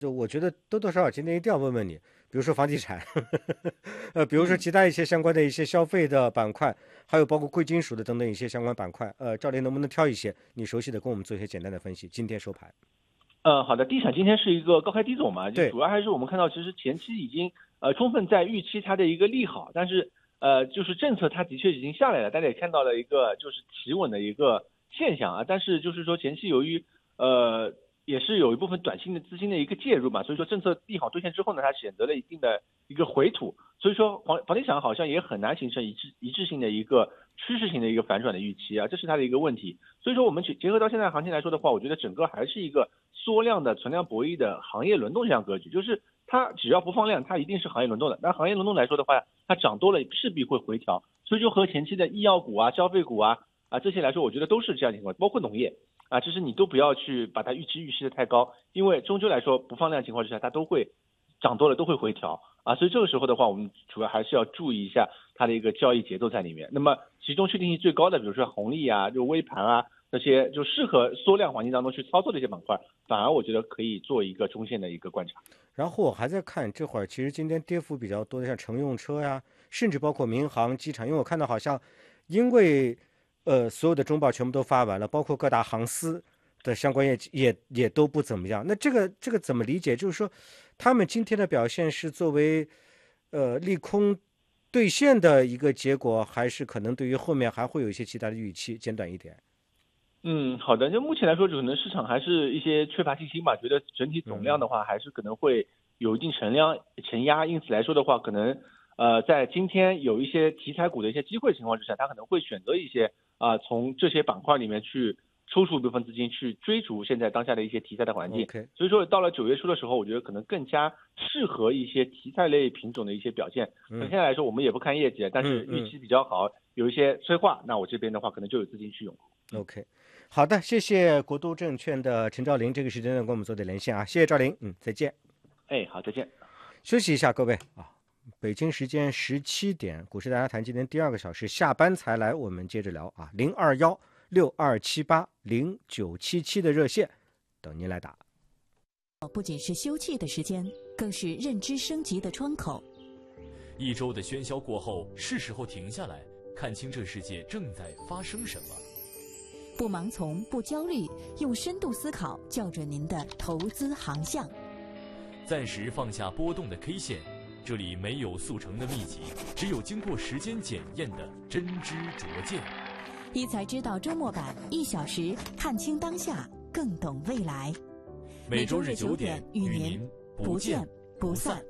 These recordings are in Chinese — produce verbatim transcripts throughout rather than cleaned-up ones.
就我觉得多多少少今天一定要问问你，比如说房地产，呃，比如说其他一些相关的一些消费的板块，还有包括贵金属的等等一些相关板块，呃，赵林能不能挑一些你熟悉的，跟我们做一些简单的分析？今天收盘。 呃，好的，地产今天是一个高开低走嘛，就对主要还是我们看到，其实前期已经呃充分在预期它的一个利好，但是呃就是政策它的确已经下来了，大家也看到了一个就是企稳的一个现象啊，但是就是说前期由于呃也是有一部分短期的资金的一个介入嘛，所以说政策利好兑现之后呢，它选择了一定的一个回吐，所以说房房地产好像也很难形成一致一致性的一个趋势性的一个反转的预期啊，这是它的一个问题。所以说我们去结合到现在行情来说的话，我觉得整个还是一个缩量的存量博弈的行业轮动这样格局，就是它只要不放量，它一定是行业轮动的。那行业轮动来说的话，它涨多了势必会回调，所以说和前期的医药股啊、消费股啊啊这些来说，我觉得都是这样情况，包括农业。啊，就是你都不要去把它预期预期的太高，因为终究来说不放量情况之下，它都会涨多了都会回调啊，所以这个时候的话，我们主要还是要注意一下它的一个交易节奏在里面。那么其中确定性最高的，比如说红利啊、就微盘啊这些，就适合缩量环境当中去操作的一些板块，反而我觉得可以做一个中线的一个观察。 然后我还在看这会儿，其实今天跌幅比较多的，像乘用车呀，甚至包括民航、机场，因为我看到好像因为。呃，所有的中报全部都发完了，包括各大航司的相关业绩也也都不怎么样。那这个这个怎么理解？就是说，他们今天的表现是作为呃利空兑现的一个结果，还是可能对于后面还会有一些其他的预期？简短一点。 嗯，好的。就目前来说，可能市场还是一些缺乏信心吧，觉得整体总量的话，还是可能会有一定承量承压，因此来说的话，可能呃在今天有一些题材股的一些机会情况之下，它可能会选择一些。啊，从这些板块里面去抽出一部分资金去追逐现在当下的一些题材的环境。 Okay. 所以说到了九月初的时候，我觉得可能更加适合一些题材类品种的一些表现。那、嗯、现在来说，我们也不看业绩，但是预期比较好，嗯嗯、有一些催化，那我这边的话可能就有资金去用。 OK， 好的，谢谢国都证券的陈兆林，这个时间呢跟我们做点连线啊，谢谢兆林，嗯，再见。 哎，好，再见。 休息一下，各位啊。北京时间十七点，股市大家谈今天第二个小时下班才来，我们接着聊啊，零二幺六二七八零九七七的热线等您来打。 不仅是休憩的时间，更是认知升级的窗口。 一周的喧嚣过后，是时候停下来，看清这世界正在发生什么。 不盲从，不焦虑，用深度思考校准您的投资航向。 暂时放下波动的 K 线。这里没有速成的秘籍，只有经过时间检验的真知灼见。 一财知道周末版，一小时看清当下，更懂未来。 每周日九点与您不见不散。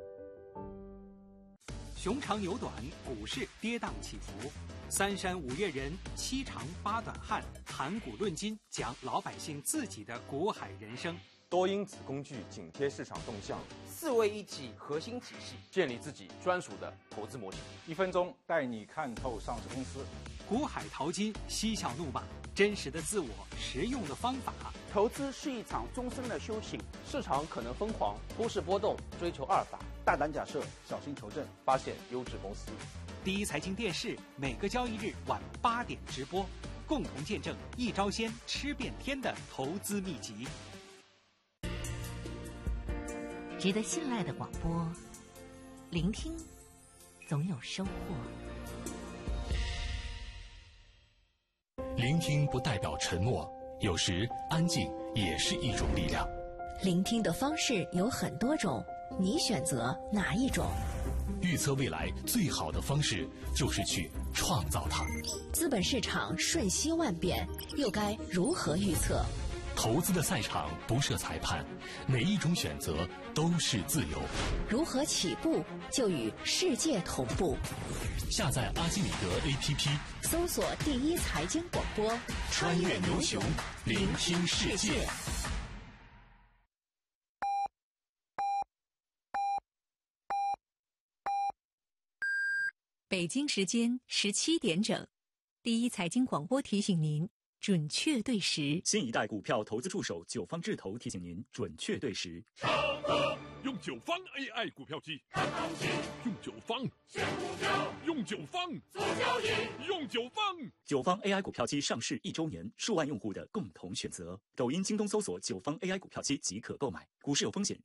熊长牛短，股市跌宕起伏。三山五岳人，七长八短汉，谈股论金，讲老百姓自己的股海人生。 多因子工具紧贴市场动向， 四位一体核心体系， 建立自己专属的投资模型。 一分钟带你看透上市公司。 股海淘金，嬉笑怒骂，真实的自我，实用的方法。 投资是一场终身的修行， 市场可能疯狂，股市波动，追求阿尔法， 大胆假设，小心求证， 发现优质公司。 第一财经电视每个交易日晚八点直播，共同见证一招鲜吃遍天的投资秘籍。 值得信赖的广播，聆听总有收获。 聆听不代表沉默，有时安静也是一种力量。 聆听的方式有很多种，你选择哪一种？ 预测未来最好的方式就是去创造它。 资本市场瞬息万变，又该如何预测？ 投资的赛场不设裁判，每一种选择都是自由。 如何起步就与世界同步？ 下载阿基米德 A P P， 搜索第一财经广播， 穿越牛熊，聆听世界。 北京时间十七点整，第一财经广播提醒您。准确对时， 新一代股票投资助手九方智投提醒您准确对时。 用九方 A I 股票机，看行情，用九方选股票，用九方做交易，用九方。 九方 A I 股票机上市一周年，数万用户的共同选择。抖音、京东搜索九方 A I 股票机即可购买。股市有风险，